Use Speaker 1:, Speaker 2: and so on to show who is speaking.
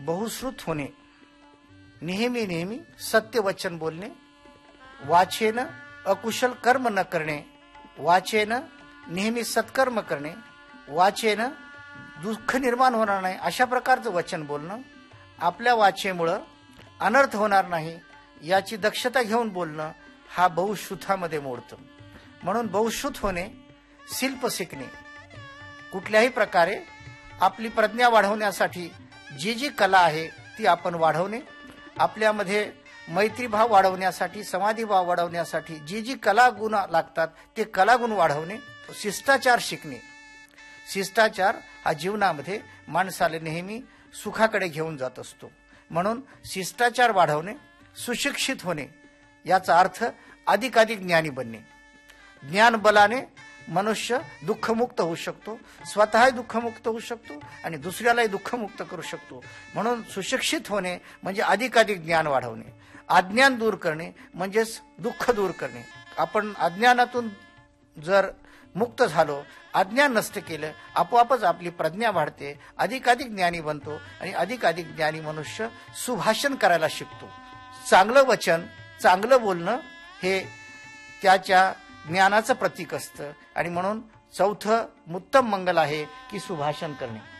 Speaker 1: बहुश्रुत होणे, नेहमी नेहमी सत्य वचन बोलणे, वाचेन अकुशल कर्म न करणे, वाचेन नेहमी सत्कर्म करणे, वाचेन दुःख निर्माण होणार नाही अशा प्रकारचं वचन बोलणं, आपल्या वाचेमुळं अनर्थ होणार नाही याची दक्षता घेऊन बोलणं, हा बहुश्रुतामध्ये मोडतं. म्हणून बहुश्रुत होणे, शिल्प शिकणे, कुठल्याही प्रकारे आपली प्रज्ञा वाढवण्यासाठी जी जी कला आहे ती आपण वाढवणे, आपल्यामध्ये मैत्रीभाव वाढवण्यासाठी, समाधीभाव वाढवण्यासाठी जी जी कला गुण लागतात ते कलागुण वाढवणे, शिष्टाचार शिकणे. शिष्टाचार हा जीवनामध्ये माणसाला नेहमी सुखाकडे घेऊन जात असतो. म्हणून शिष्टाचार वाढवणे, सुशिक्षित होणे याचा अर्थ अधिकाधिक ज्ञानी बनणे. ज्ञान बलाने मनुष्य दुःखमुक्त होऊ शकतो, स्वतःही दुःखमुक्त होऊ शकतो आणि दुसऱ्यालाही दुःखमुक्त करू शकतो. म्हणून सुशिक्षित होणे म्हणजे अधिकाधिक ज्ञान वाढवणे. अज्ञान दूर करणे म्हणजेच दुःख दूर करणे. आपण अज्ञानातून जर मुक्त झालो, अज्ञान नष्ट केलं, आपोआपच आपली प्रज्ञा वाढते, अधिकाधिक ज्ञानी बनतो आणि अधिकाधिक ज्ञानी मनुष्य सुभाषण करायला शिकतो. चांगलं वचन, चांगलं बोलणं हे त्याच्या ज्ञानाचं प्रतीक असतं आणि म्हणून चौथं उत्तम मंगल आहे की सुभाषण करणे.